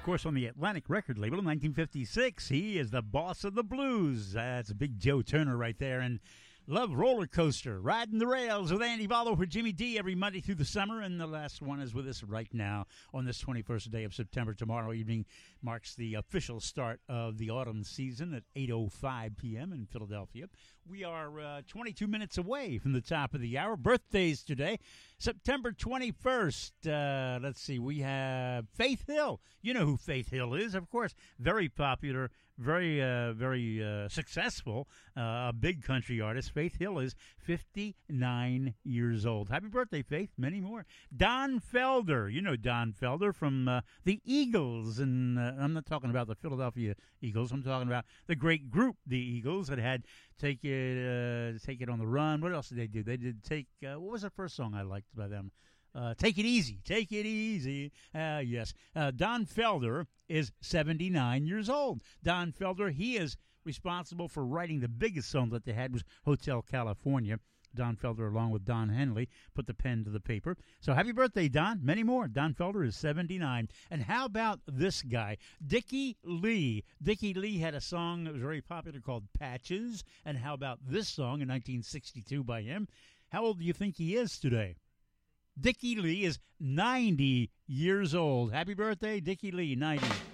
course, on the Atlantic record label in 1956. He is the boss of the blues. That's Big Joe Turner right there. And love Roller Coaster, Riding the Rails with Andy Vallo for Jimmy D every Monday through the summer. And the last one is with us right now on this 21st day of September. Tomorrow evening marks the official start of the autumn season at 8:05 p.m. in Philadelphia. We are 22 minutes away from the top of the hour. Birthdays today, September 21st. Let's see, we have Faith Hill. You know who Faith Hill is, of course. Very popular, very successful, a big country artist. Faith Hill is 59 years old. Happy birthday, Faith. Many more. Don Felder. You know Don Felder from the Eagles. And I'm not talking about the Philadelphia Eagles. I'm talking about the great group, the Eagles, that had Take It on the Run. What else did they do? They did what was the first song I liked by them? Take It Easy. Take It Easy. Yes. Don Felder is 79 years old. Don Felder, he is responsible for writing the biggest song that they had was Hotel California. Don Felder, along with Don Henley, put the pen to the paper. So happy birthday, Don. Many more. Don Felder is 79. And how about this guy, Dickie Lee? Dickie Lee had a song that was very popular called Patches. And how about this song in 1962 by him? How old do you think he is today? Dickie Lee is 90 years old. Happy birthday, Dickie Lee, 90.